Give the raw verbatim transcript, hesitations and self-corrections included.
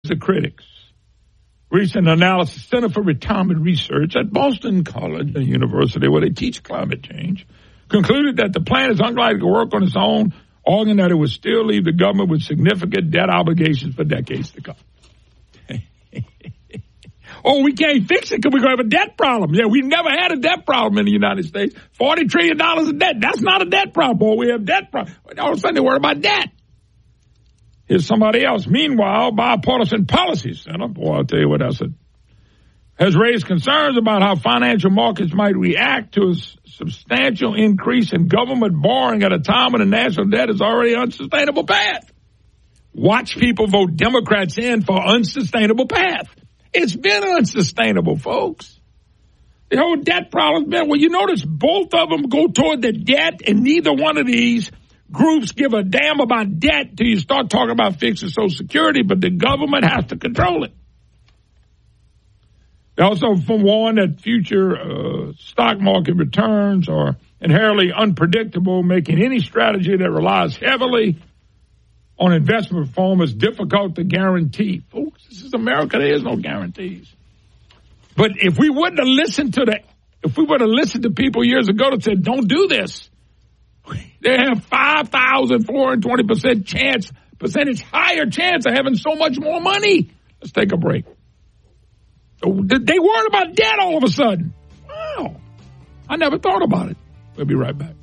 The critics. Recent analysis, Center for Retirement Research at Boston College and University, where they teach climate change, concluded that the plan is unlikely to work on its own, arguing that it would still leave the government with significant debt obligations for decades to come. Oh, we can't fix it because we're going to have a debt problem. Yeah, we never had a debt problem in the United States. forty trillion dollars of debt. That's not a debt problem. Boy, we have debt problem. All of a sudden, they worry about debt. Here's somebody else. Meanwhile, Bipartisan Policy Center, boy, I'll tell you what else, has raised concerns about how financial markets might react to a substantial increase in government borrowing at a time when the national debt is already on an unsustainable path. Watch people vote Democrats in for unsustainable path. It's been unsustainable, folks. The whole debt problem's been, well, you notice both of them go toward the debt, and neither one of these groups give a damn about debt till you start talking about fixing Social Security, but the government has to control it. They also warn that future uh, stock market returns are inherently unpredictable, making any strategy that relies heavily on investment performance difficult to guarantee. Folks, this is America. There is no guarantees. But if we wouldn't have listened to the, if we would have listened to people years ago that said, don't do this, they have five thousand four hundred twenty percent chance, percentage higher chance of having so much more money. Let's take a break. So they worried about debt all of a sudden. Wow. I never thought about it. We'll be right back.